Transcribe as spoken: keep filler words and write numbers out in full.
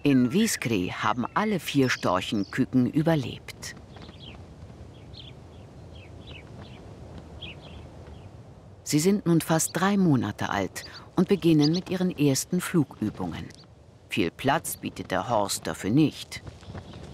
In Viskri haben alle vier Storchenküken überlebt. Sie sind nun fast drei Monate alt und beginnen mit ihren ersten Flugübungen. Viel Platz bietet der Horst dafür nicht.